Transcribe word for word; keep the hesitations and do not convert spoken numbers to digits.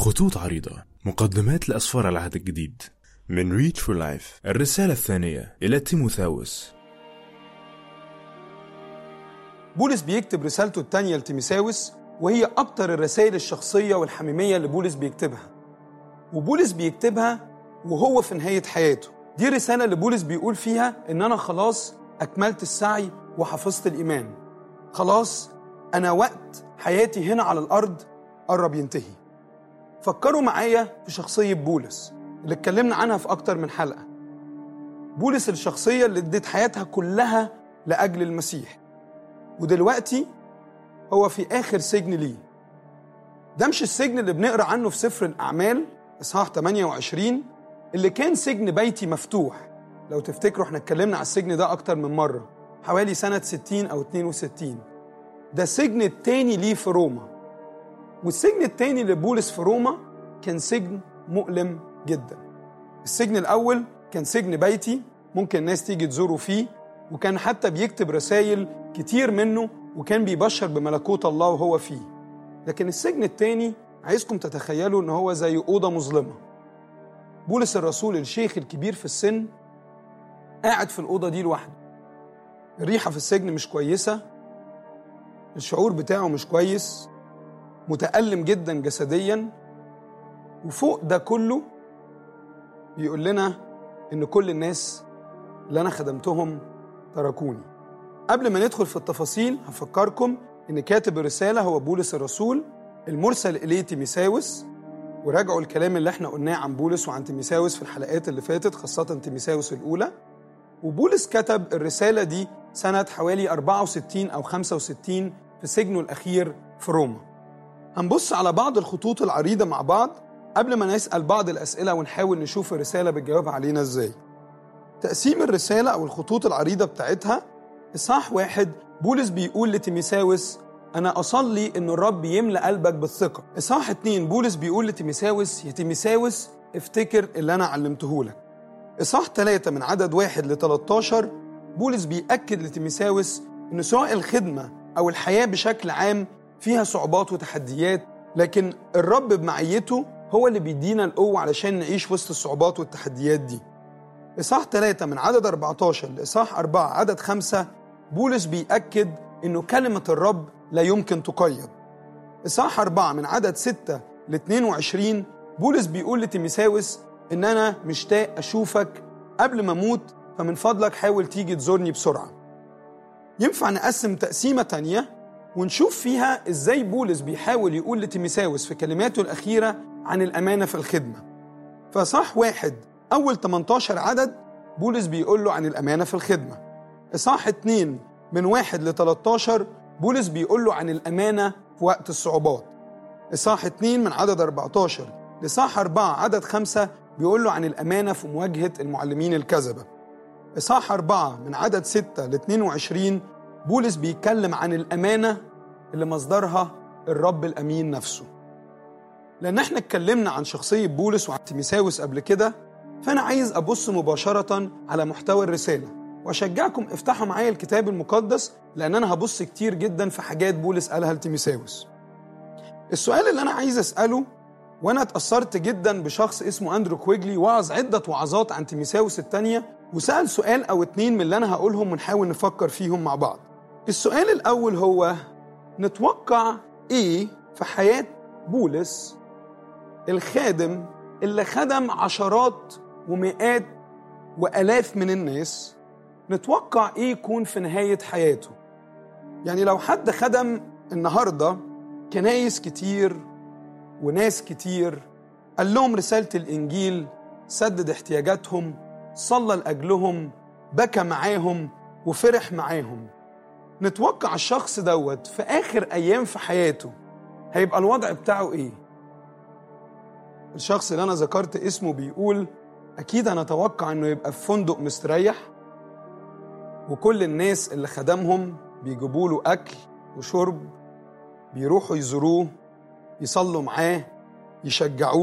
خطوط عريضة، مقدمات لأسفار العهد الجديد من ريتش فور لايف. الرسالة الثانية إلى تيموثاوس. بولس بيكتب رسالته الثانية لتيموثاوس، وهي أكتر الرسائل الشخصية والحميمية اللي بولس بيكتبها، وبولس بيكتبها وهو في نهاية حياته. دي رسالة اللي بولس بيقول فيها إن أنا خلاص أكملت السعي وحفظت الإيمان، خلاص أنا وقت حياتي هنا على الأرض قرب ينتهي. فكروا معايا في شخصية بولس اللي اتكلمنا عنها في أكتر من حلقة. بولس الشخصية اللي ادت حياتها كلها لأجل المسيح، ودلوقتي هو في آخر سجن ليه. ده مش السجن اللي بنقرأ عنه في سفر الأعمال إصحاح ثمانية وعشرين اللي كان سجن بيتي مفتوح. لو تفتكروا احنا اتكلمنا على السجن ده أكتر من مرة، حوالي سنة ستين أو اتنين وستين. ده السجن التاني ليه في روما، والسجن التاني لبولس في روما كان سجن مؤلم جدا. السجن الأول كان سجن بيتي، ممكن الناس تيجي تزوره فيه، وكان حتى بيكتب رسائل كتير منه، وكان بيبشر بملكوت الله وهو فيه. لكن السجن التاني عايزكم تتخيلوا ان هو زي أوضة مظلمة. بولس الرسول الشيخ الكبير في السن قاعد في الأوضة دي لوحده. الريحة في السجن مش كويسة، الشعور بتاعه مش كويس، متألم جدا جسديا، وفوق ده كله بيقول لنا إن كل الناس اللي أنا خدمتهم تركوني. قبل ما ندخل في التفاصيل هفكركم إن كاتب الرسالة هو بولس الرسول المرسل إليه تيموثاوس، وراجعوا الكلام اللي احنا قلناه عن بولس وعن تيموثاوس في الحلقات اللي فاتت، خاصة تيموثاوس الأولى. وبولس كتب الرسالة دي سنة حوالي أربعة وستين أو خمسة وستين في سجنه الأخير في روما. هنبص على بعض الخطوط العريضة مع بعض قبل ما نسأل بعض الأسئلة ونحاول نشوف الرسالة بتجاوب علينا إزاي. تقسيم الرسالة أو الخطوط العريضة بتاعتها: إصحاح واحد بولس بيقول لتيموثاوس أنا أصلي إن الرب يملأ قلبك بالثقة. إصحاح اتنين بولس بيقول لتيموثاوس يا تيموثاوس افتكر اللي أنا علمته لك. إصحاح ثلاثة من عدد واحد لتلتاشر بولس بيأكد لتيموثاوس إن سواء الخدمة أو الحياة بشكل عام فيها صعوبات وتحديات، لكن الرب بمعيته هو اللي بيدينا القوة علشان نعيش وسط الصعوبات والتحديات دي. إصحاح ثلاثة من عدد أربعتاشر لإصحاح أربعة عدد خمسة بولس بيأكد إنه كلمة الرب لا يمكن تقيد. إصحاح أربعة من عدد ستة ل اتنين وعشرين بولس بيقول لتيموثاوس إن أنا مشتاق أشوفك قبل ما أموت، فمن فضلك حاول تيجي تزورني بسرعة. ينفع نقسم تقسيمة تانية ونشوف فيها إزاي بولس بيحاول يقول لتيموثاوس في كلماته الأخيرة عن الأمانة في الخدمة. فإصحاح واحد أول تمنتاشر عدد بولس بيقول له عن الأمانة في الخدمة. إصحاح اتنين من واحد لتلتاشر بولس بيقول له عن الأمانة في وقت الصعوبات. إصحاح اتنين من عدد أربعتاشر لإصحاح أربعة عدد خمسة بيقول له عن الأمانة في مواجهة المعلمين الكذبة. إصحاح أربعة من عدد ستة ل اتنين وعشرين بولس بيتكلم عن الأمانة اللي مصدرها الرب الأمين نفسه. لأن احنا اتكلمنا عن شخصية بولس وعن تيموثاوس قبل كده، فأنا عايز أبص مباشرة على محتوى الرسالة، وأشجعكم افتحوا معايا الكتاب المقدس، لأن أنا هبص كتير جدا في حاجات بولس قالها لتيموثاوس. السؤال اللي أنا عايز أسأله، وأنا اتأثرت جدا بشخص اسمه أندرو كويجلي وعظ عدة وعظات عن تيموثاوس الثانية، وسأل سؤال أو اتنين من اللي أنا هقولهم ونحاول نفكر فيهم مع بعض. السؤال الأول هو نتوقع إيه في حياة بولس الخادم اللي خدم عشرات ومئات وآلاف من الناس؟ نتوقع إيه يكون في نهاية حياته؟ يعني لو حد خدم النهاردة كنايس كتير وناس كتير، قال لهم رسالة الإنجيل، سدد احتياجاتهم، صلى لأجلهم، بكى معاهم وفرح معاهم، نتوقع الشخص دوت في آخر أيام في حياته هيبقى الوضع بتاعه إيه؟ الشخص اللي أنا ذكرت اسمه بيقول أكيد أنا أتوقع أنه يبقى في فندق مستريح، وكل الناس اللي خدمهم بيجيبوا له أكل وشرب، بيروحوا يزوروه، يصلوا معاه، يشجعوه.